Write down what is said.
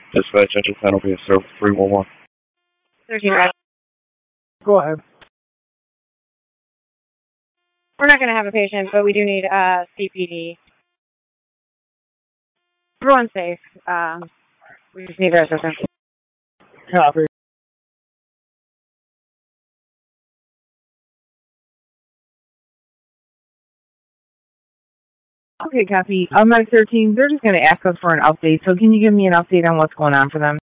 Dispatch, Central Penalty, Service 311. 13 Red. Go ahead. We're not going to have a patient, but we do need CPD. Everyone's safe. We just need their assistance. Copy. Okay, copy. Medic 13, they're just going to ask us for an update, so can you give me an update on what's going on for them?